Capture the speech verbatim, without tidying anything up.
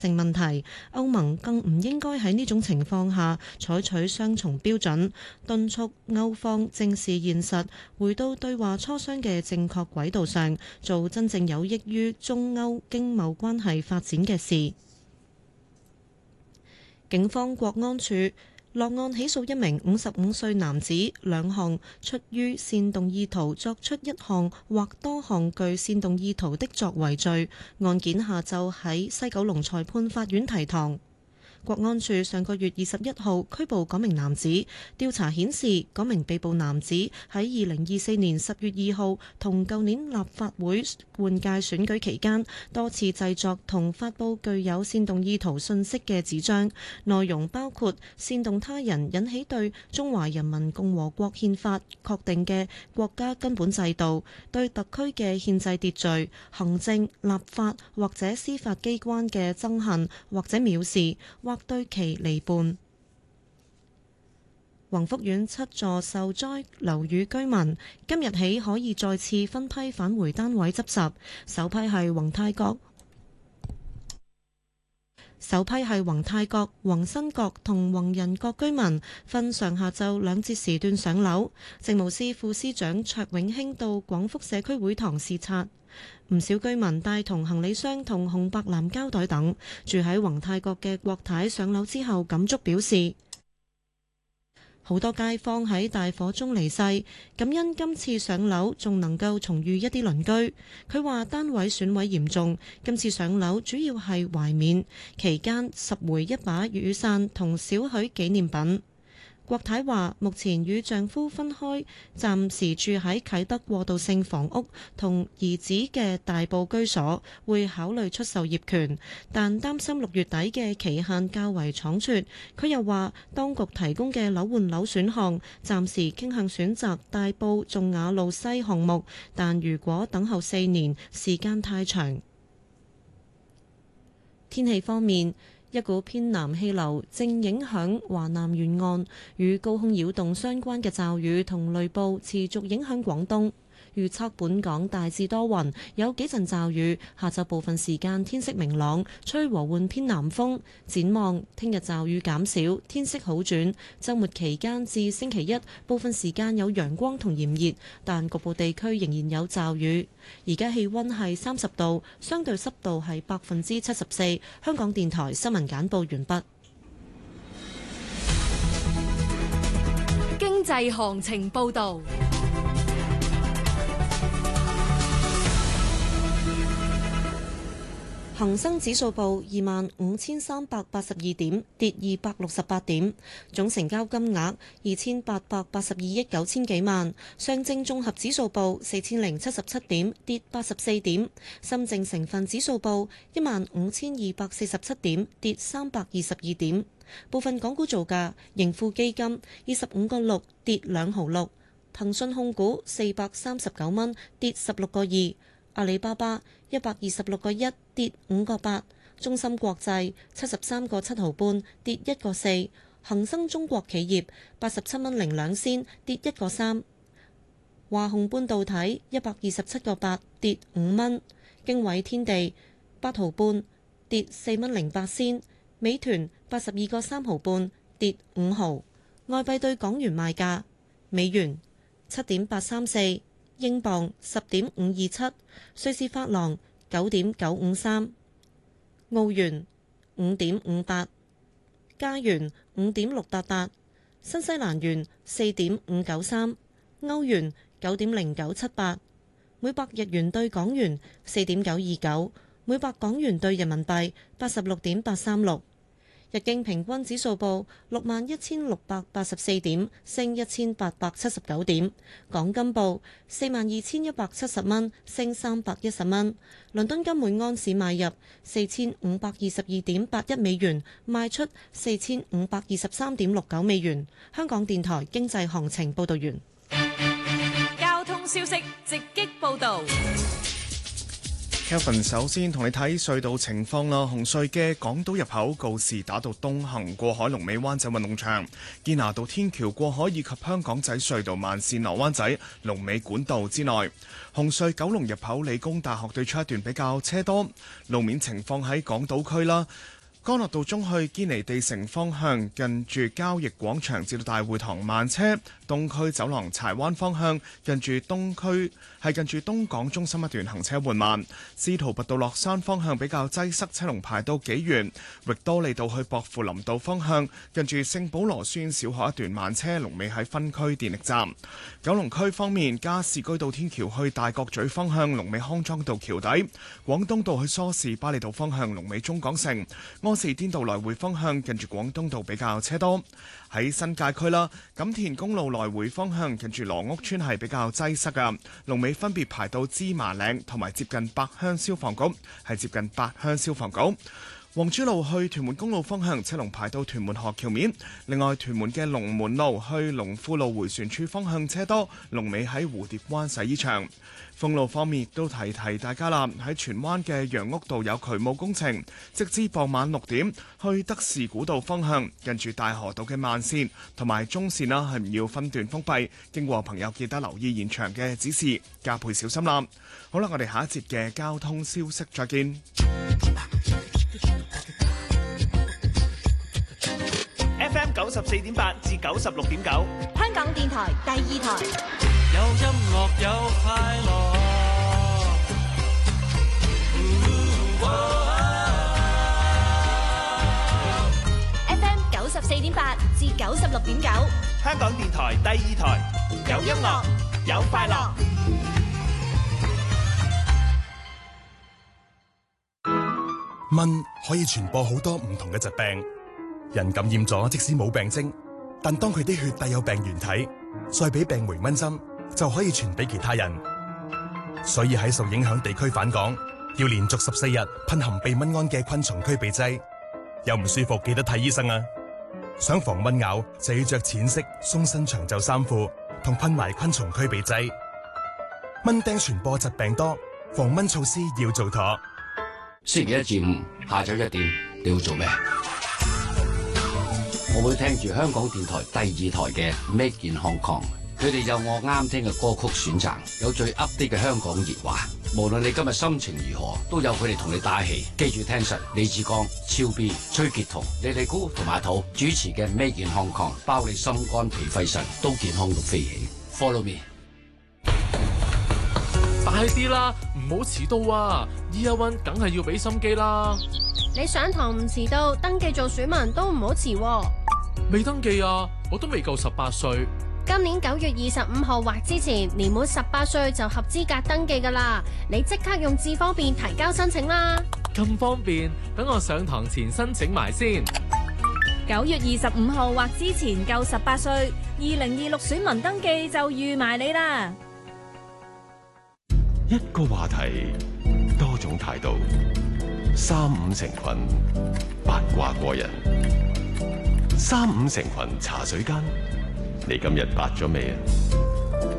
性問題，歐盟更唔應該喺呢種情況下採取雙重標準，敦促歐方正視現實，回到對話磋商嘅正確軌道上，做真正有益於中歐經貿關係發展嘅事。警方國安處落案起訴一名五十五歲男子，兩項出於煽動意圖作出一項或多項具煽動意圖的作為罪。案件下晝喺西九龍裁判法院提堂。國安處上個月二十一號拘捕嗰名男子，調查顯示嗰名被捕男子喺二零二四年十月二號同舊年立法會換屆選舉期間，多次製作同發佈具有煽動意圖信息嘅紙張，內容包括煽動他人引起對中華人民共和國憲法確定嘅國家根本制度、對特區嘅憲制秩序、行政、立法或者司法機關嘅憎恨或者藐視，或對其離叛。宏福苑七座受災樓宇居民今日起可以再次分批返回單位執拾，首批係宏泰閣、首批係宏泰閣、宏新閣同宏仁閣居民，分上下晝兩節時段上樓。政務司副司長卓永興到廣福社區會堂視察。唔少居民帶同行李箱同紅白藍膠袋等，住喺宏泰閣嘅郭太上樓之後感觸表示，好多街坊喺大火中離世，感恩今次上樓仲能夠重遇一啲鄰居。佢話單位損毀嚴重，今次上樓主要係懷緬，期間拾回一把雨傘同少許紀念品。郭太話：目前與丈夫分開，暫時住喺啟德過渡性房屋同兒子嘅大埔居所，會考慮出售業權，但擔心六月底嘅期限較為倉促。佢又話，當局提供嘅樓換樓選項，暫時傾向選擇大埔頌雅路西項目，但如果等候四年，時間太長。天氣方面，一股偏南氣流正影響華南沿岸，與高空擾動相關嘅驟雨同雷暴持續影響廣東。預測本港大致多雲，有幾陣驟雨。下晝部分時間天色明朗，吹和緩偏南風。展望聽日驟雨減少，天色好轉。週末期間至星期一，部分時間有陽光同炎熱，但局部地區仍然有驟雨。而家氣溫係三十度，相對濕度係百分之七十四。香港電台新聞簡報完畢。 經濟行情報導。 恒生指數報二萬五千三百八十二點，跌二百六十八點，總成交金額二千八百八十二億九千幾萬。上證綜合指數報四千零七十七點，跌八十四點。深證成分指數報一萬五千二百四十七點，跌三百二十二點。部分港股造價：盈富基金二十五個六，跌兩毫六；騰訊控股四百三十九蚊，跌十六個二。阿里巴巴一百二十六個一，跌五個八；中芯國際七十三個七毫半，跌一個四；恒生中國企業八十七蚊零兩仙，跌一個三；華虹半導體一百二十七個八，跌五蚊；經緯天地八毫半，跌四蚊零八仙；美團八十二個三毫半，跌五毫。外幣對港元賣價：美元七點八三四。英鎊十點五二七，瑞士法郎九點九五三，澳元五點五八，加元五點六八八，新西蘭元四點五九三，歐元九點零九七八，每百日元對港元四點九二九，每百港元對人民幣八十六點八三六。日經平均指數報六萬一千六百八十四點，升一千八百七十九點。港金報四萬二千一百七十蚊，升三百一十蚊。倫敦金每安士買入四千五百二十二點八一美元，賣出四千五百二十三點六九美元。香港電台經濟行情報道完。 交通消息直擊報導。 Kelvin 首先同你睇隧道情況啦。紅隧嘅港島入口告士打道東行過海龍尾灣仔運動場，堅拿道天橋過海以及香港仔隧道慢線落灣仔龍尾管道之內。紅隧九龍入口理工大學對出一段比較車多。路面情況喺港島區啦。干諾道中去堅尼地城方向，近住交易廣場至到大會堂慢車；東區走廊柴灣方向，近住東區係近住東港中心一段行車緩慢。司徒拔道落山方向比較擠塞，車龍排到幾遠。域多利道去薄扶林道方向，近住聖保羅書小學一段慢車，龍尾喺分區電力站。九龍區方面，加士居道天橋去大角咀方向，龍尾康莊道橋底；廣東道去梳士巴利道方向，龍尾中港城。柯士甸道來回方向，近住廣東道比較車多。喺新界區啦，錦田公路來回方向，近住羅屋村係比較擠塞噶，龍尾分別排到芝麻嶺同埋接近八鄉消防局，係接近八鄉消防局。黃珠路去屯門公路方向，車龍排到屯門河橋面。另外，屯門嘅龍門路去龍富路迴旋處方向車多，龍尾喺蝴蝶灣洗衣場。封路方面亦都提提大家啦，喺荃灣嘅楊屋道有渠務工程，直至傍晚六點，去德士古道方向，近住大河道嘅慢線同埋中線啦，係唔要分段封閉。經過朋友記得留意現場嘅指示，加倍小心啦。好啦，我哋下一節嘅交通消息再見。 F M 九十四點八至九十六點九， 香港電台第二台。 有音樂有快樂。 F M 九十四點八至九十六點九， 香港電台第二台，有音樂有快樂。 蚊可以傳播好多唔同嘅疾病，人感染咗即使冇病徵，但當佢啲血帶有病原體，再俾病媒蚊針，就可以傳俾其他人。所以喺受影響地區返港，要連續十四日噴含避蚊胺嘅昆蟲驅避劑。有唔舒服記得睇醫生啊！想防蚊咬就要着淺色鬆身長袖衫褲，同噴埋昆蟲驅避劑。蚊叮傳播疾病多，防蚊措施要做妥。 星期一至五下晝一點，你要做咩？我會聽住香港電台第二台嘅 Make in Hong Kong， 佢哋有我啱聽嘅歌曲選擇，有最 update 嘅香港熱話。無論你今日心情如何，都有佢哋同你打氣。記住聽實李志剛、超 B、崔潔彤、李麗姑同埋阿土主持嘅 Make in Hong Kong， 包你心肝脾肺腎都健康到飛起。Follow me。 快啲啦，唔好遲到啊 ！Year One 梗係要俾心機啦。 你上堂唔遲到，登記做選民都唔好遲喎。 未登記啊，我都未夠十八歲。 今年九月二十五號或之前，年滿十八歲就合資格登記噶啦。你即刻用智方便提交申請啦。 咁方便，等我上堂前申請埋先。 九月二十五號或之前夠十八歲，二零二六選民登記就預埋你啦。 一個話題，多種態度，三五成群，八卦過人。三五成群茶水間，你今日八咗未啊？